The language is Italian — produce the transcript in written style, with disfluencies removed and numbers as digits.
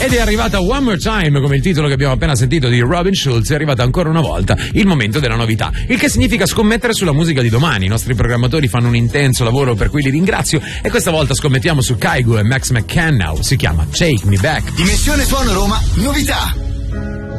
Ed è arrivata One More Time, come il titolo che abbiamo appena sentito di Robin Schulz, è arrivata ancora una volta il momento della novità, il che significa scommettere sulla musica di domani. I nostri programmatori fanno un intenso lavoro per cui li ringrazio e questa volta scommettiamo su Kygo e Max McCann. Si chiama Take Me Back. Dimensione Suono Roma, novità.